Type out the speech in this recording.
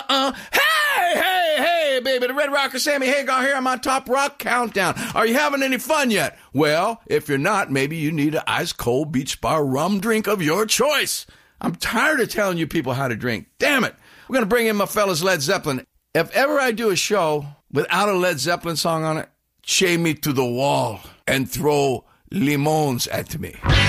Hey, baby, the Red Rocker Sammy Hagar here on my Top Rock Countdown. Are you having any fun yet? Well, if you're not, maybe you need an ice-cold beach bar rum drink of your choice. I'm tired of telling you people how to drink. Damn it. We're going to bring in my fellas Led Zeppelin. If ever I do a show without a Led Zeppelin song on it, chain me to the wall and throw limons at me.